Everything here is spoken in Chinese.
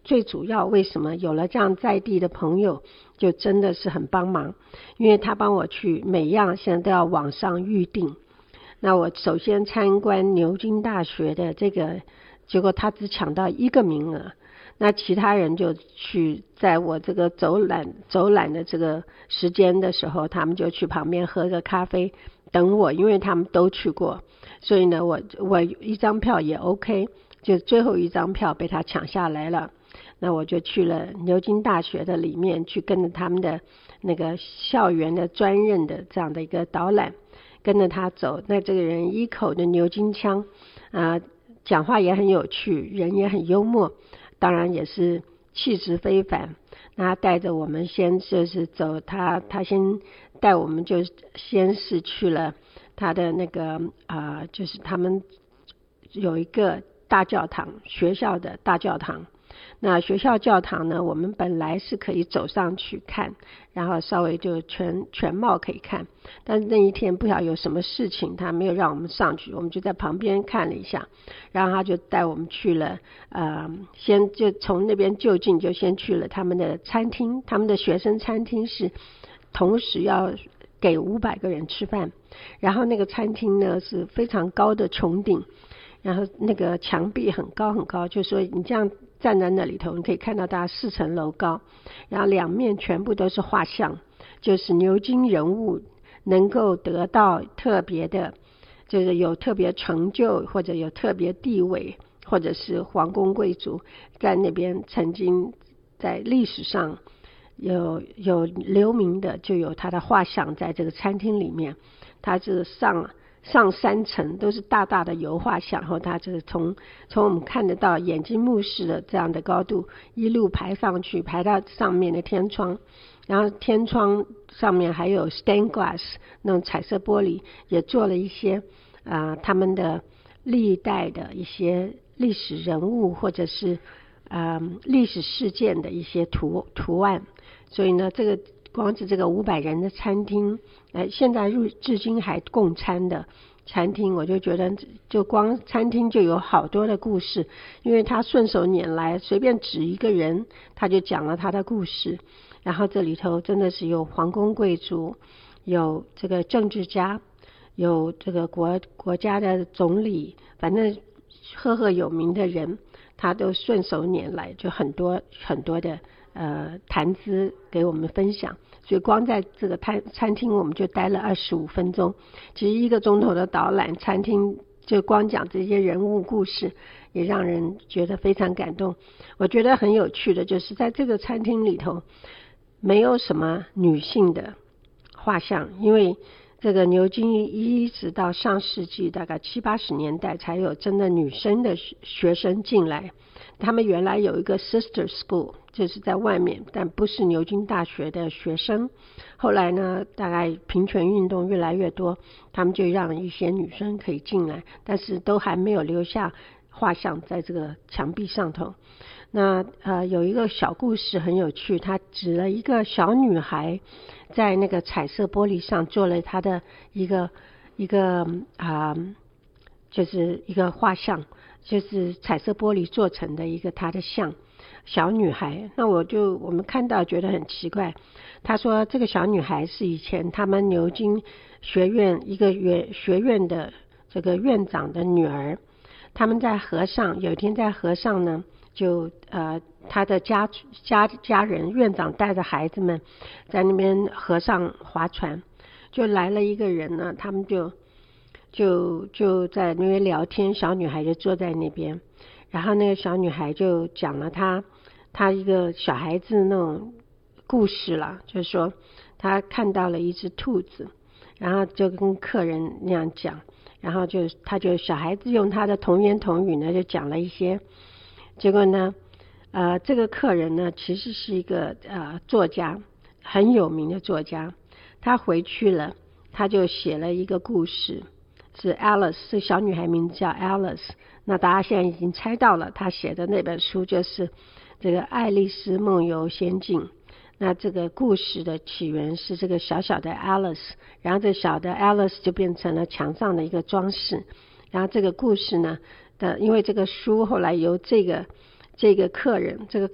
最主要为什么有了这样在地的朋友，就真的是很帮忙，因为他帮我去每样现在都要网上预定。那我首先参观牛津大学的这个，结果他只抢到1个名额，那其他人就去，在我这个走览的这个时间的时候，他们就去旁边喝个咖啡等我，因为他们都去过，所以呢我一张票也 OK， 就最后一张票被他抢下来了。那我就去了牛津大学的里面，去跟着他们的那个校园的专任的这样的一个导览，跟着他走。那这个人一口的牛津腔讲话也很有趣，人也很幽默，当然也是气质非凡。那他带着我们先就是走，他先带我们就先是去了他的那个就是他们有一个大教堂，学校的大教堂。那学校教堂呢，我们本来是可以走上去看，然后稍微就全貌可以看，但是那一天不晓得有什么事情，他没有让我们上去，我们就在旁边看了一下，然后他就带我们去了先就从那边就近就先去了他们的餐厅，他们的学生餐厅是同时要给500个人吃饭，然后那个餐厅呢是非常高的穹顶，然后那个墙壁很高很高，就说你这样站在那里头，你可以看到大概4层楼高，然后两面全部都是画像，就是牛津人物能够得到特别的，就是有特别成就或者有特别地位，或者是皇宫贵族在那边曾经在历史上有留名的，就有他的画像在这个餐厅里面。他是上3层都是大大的油画像，然后他就是从我们看得到眼睛目视的这样的高度一路排上去，排到上面的天窗，然后天窗上面还有 stained glass 那种彩色玻璃，也做了一些他们的历代的一些历史人物或者是历史事件的一些图案。所以呢，这个光是这个500人的餐厅，现在至今还供餐的餐厅，我就觉得就光餐厅就有好多的故事，因为他顺手拈来，随便指一个人他就讲了他的故事。然后这里头真的是有皇宫贵族，有这个政治家，有这个国家的总理，反正赫有名的人他都顺手拈来，就很多很多的谈资给我们分享。所以光在这个餐厅我们就待了25分钟，其实1个钟头的导览，餐厅就光讲这些人物故事也让人觉得非常感动。我觉得很有趣的就是在这个餐厅里头没有什么女性的画像，因为这个牛津一直到上世纪大概70、80年代才有真的女生的学生进来。他们原来有一个 sister school， 就是在外面，但不是牛津大学的学生。后来呢，大概平权运动越来越多，他们就让一些女生可以进来，但是都还没有留下画像在这个墙壁上头。那有一个小故事很有趣，他指了一个小女孩在那个彩色玻璃上做了她的一个就是一个画像，就是彩色玻璃做成的一个她的像小女孩。那我们看到觉得很奇怪，他说这个小女孩是以前他们牛津学院一个学院的这个院长的女儿。他们在河上，有一天在河上呢，就他的家人院长带着孩子们在那边河上划船，就来了一个人呢，他们就在那边聊天，小女孩就坐在那边，然后那个小女孩就讲了她一个小孩子那种故事了，就是说她看到了一只兔子，然后就跟客人那样讲，然后他就小孩子用他的童言童语呢就讲了一些，结果呢这个客人呢其实是一个作家，很有名的作家。他回去了，他就写了一个故事，是 Alice， 这小女孩名字叫 Alice。 那大家现在已经猜到了，他写的那本书就是这个爱丽丝梦游仙境。那这个故事的起源是这个小小的 Alice， 然后这小的 Alice 就变成了墙上的一个装饰。然后这个故事呢因为这个书后来由这个客人